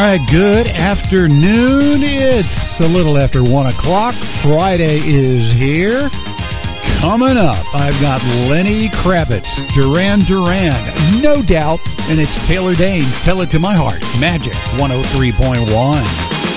right, good afternoon. It's a little after 1 o'clock. Friday is here. Coming up, I've got Lenny Kravitz, Duran Duran, No Doubt, and it's Taylor Dayne, Tell It to My Heart, Magic 103.1.